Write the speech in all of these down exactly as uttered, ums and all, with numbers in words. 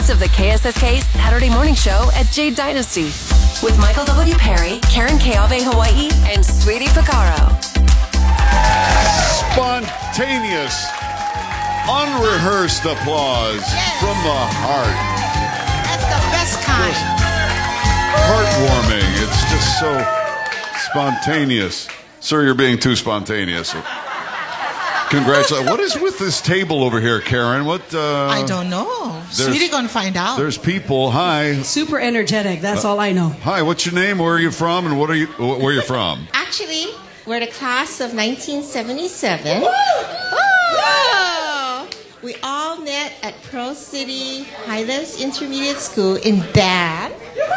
best of the K S S K Saturday Morning Show at Jade Dynasty with Michael W. Perry, Karen Keave Hawaii, and Sweetie Picaro. Spontaneous, unrehearsed applause yes. from the heart. That's the best kind. Just heartwarming. It's just so spontaneous. Sir, you're being too spontaneous. Congratulations. What is with this table over here, Karen? What? Uh, I don't know. Sweetie gonna find out. There's people. Hi. Super energetic. That's uh, all I know. Hi. What's your name? Where are you from? And what are you? Where are you from? Actually, we're the class of nineteen seventy-seven. Oh! We all met at Pearl City Highlands Intermediate School in band.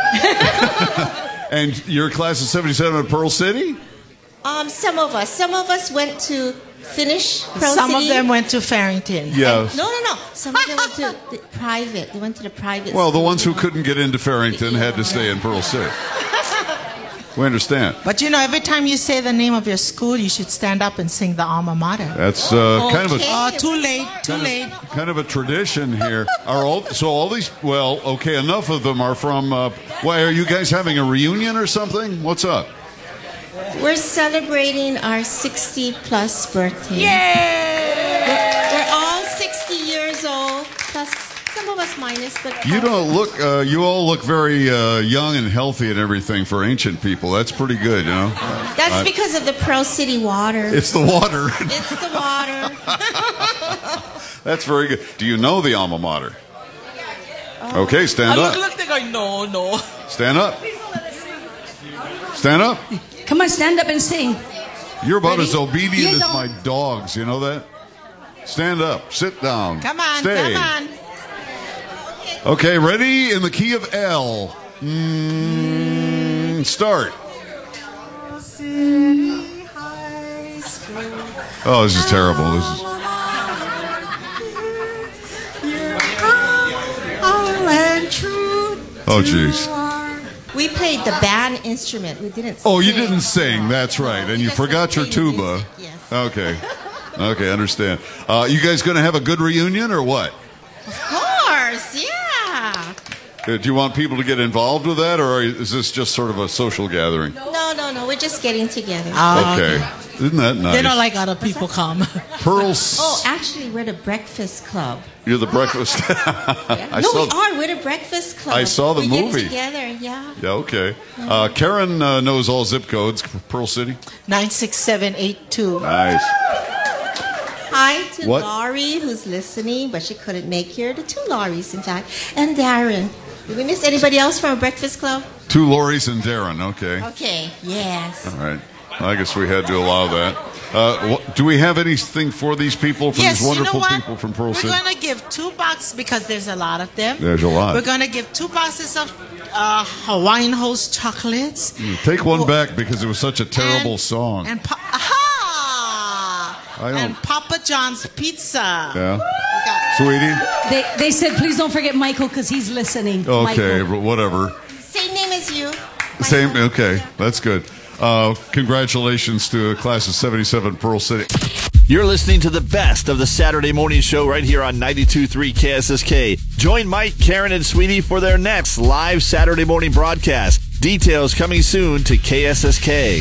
And your class of seventy-seven at Pearl City? Um, some of us. Some of us went to finish Pearl Some City. of them went to Farrington. Yes. No, no, no. Some of them went to the private. They went to the private Well, the school, ones you who know. couldn't get into Farrington had to stay in Pearl City. We understand. But you know, every time you say the name of your school, you should stand up and sing the alma mater. That's uh, kind of a Okay. Oh, too late, too kind late. of, kind of a tradition here. Are all so all these? Well, okay, enough of them are from. Uh, why are you guys having a reunion or something? What's up? We're celebrating our sixty-plus birthday. Yay! We're, we're all sixty years old, plus some of us minus. But You don't look. Uh, you all look very uh, young and healthy and everything for ancient people. That's pretty good, you know. That's Uh, because of the Pearl City water. It's the water. It's the water. That's very good. Do you know the alma mater? Okay, stand up. Look, look, look, no, no. Stand up. Stand up. Come on, stand up and sing. You're about Ready? as obedient You as don't- my dogs. You know that? Stand up. Sit down. Come on, Stay. come on. Okay, ready? In the key of L. Mm, start. Oh, this is terrible. This is. Oh, jeez. We played the band instrument. We didn't. Oh, you sing. didn't sing. That's right. And We you just forgot your played tuba. music. Yes. Okay. Okay, understand. Uh, you guys going to have a good reunion or what? Of course, yeah. Uh, Do you want people to get involved with that, or is this just sort of a social gathering? No, no, no. We're just getting together. Oh, Okay. Isn't that nice? They don't like other people come. Pearls. Oh, actually, we're the Breakfast Club. You're the breakfast. I no, saw, we are. We're the Breakfast Club. I saw the we movie. Get together, yeah. Yeah, okay. Uh, Karen uh, knows all zip codes for Pearl City. nine six seven eight two. Nice. Hi to What? Laurie, who's listening, but she couldn't make here. The two Lauries, in fact. And Darren. Did we miss anybody else from Breakfast Club? Two Lorries and Darren. Okay. Okay, yes. All right. I guess we had to allow that. Uh, wh- do we have anything for these people, for Yes, these wonderful you know what? people from Pearl We're City? going to give two boxes because there's a lot of them. There's a lot. We're going to give two boxes of uh, Hawaiian Host chocolates. Take one back because it was such a terrible and, song. And pa- aha! I don't- And Papa John's pizza. Yeah. We got- Sweetie? They, they said, please don't forget Michael because he's listening. Okay, Michael. but whatever. Same name as you. Same. Okay, that's good. Uh, congratulations to class of seventy-seven Pearl City. You're listening to the best of the Saturday morning show right here on ninety-two point three K S S K. Join Mike, Karen, and Sweetie for their next live Saturday morning broadcast. Details coming soon to K S S K.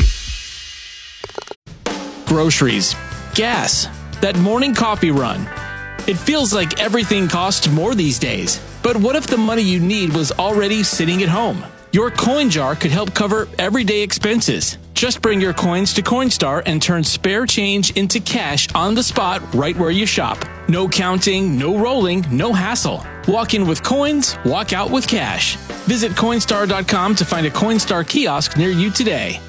Groceries, gas, that morning coffee run. It feels like everything costs more these days. But what if the money you need was already sitting at home? Your coin jar could help cover everyday expenses. Just bring your coins to Coinstar and turn spare change into cash on the spot right where you shop. No counting, no rolling, no hassle. Walk in with coins, walk out with cash. Visit Coinstar dot com to find a Coinstar kiosk near you today.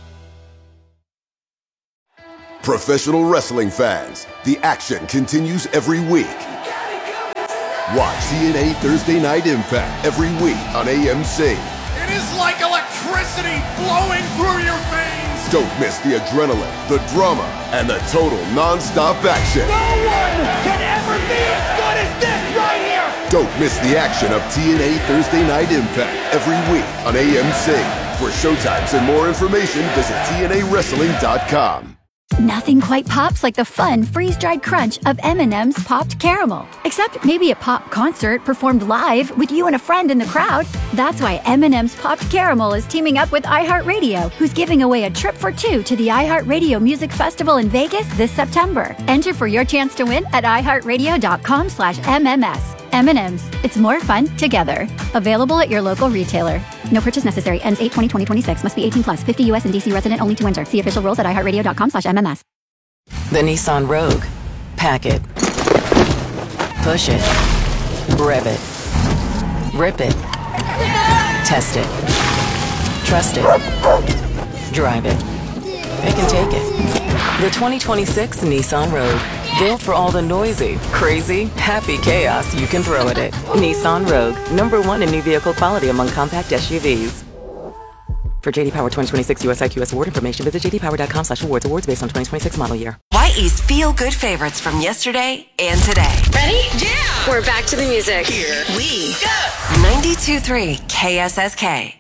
Professional wrestling fans, the action continues every week. Watch T N A Thursday Night Impact every week on A M C. It is like electricity flowing through your veins. Don't miss the adrenaline, the drama, and the total non-stop action. No one can ever be as good as this right here. Don't miss the action of T N A Thursday Night Impact every week on A M C. For showtimes and more information, visit T N A wrestling dot com. Nothing quite pops like the fun, freeze-dried crunch of M and M's Popped Caramel. Except maybe a pop concert performed live with you and a friend in the crowd. That's why M and M's Popped Caramel is teaming up with iHeartRadio, who's giving away a trip for two to the iHeartRadio Music Festival in Vegas this September. Enter for your chance to win at iHeartRadio.com slash MMS. M and M's. It's more fun together. Available at your local retailer. No purchase necessary. Ends eight twenty twenty twenty-six. Must be eighteen plus. fifty U S and D C resident only to enter. See official rules at iHeartRadio.com slash MMS. The Nissan Rogue. Pack it. Push it. Rev it. Rip it. Test it. Trust it. Drive it. Pick and take it. The twenty twenty-six Nissan Rogue. Built for all the noisy, crazy, happy chaos you can throw at it. Nissan Rogue. Number one in new vehicle quality among compact S U Vs. For J D Power twenty twenty-six U S I Q S award information, visit jdpower.com slash awards. Awards based on twenty twenty-six model year. Hawaii's feel-good favorites from yesterday and today. Ready? Yeah! We're back to the music. Here we go. ninety-two point three K S S K.